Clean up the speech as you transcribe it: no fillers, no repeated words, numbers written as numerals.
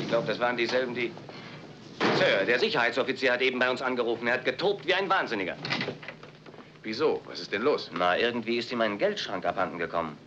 Ich glaube, das waren dieselben, die... Sir, der Sicherheitsoffizier hat eben bei uns angerufen. Er hat getobt wie ein Wahnsinniger. Wieso? Was ist denn los? Na, irgendwie ist ihm ein Geldschrank abhanden gekommen.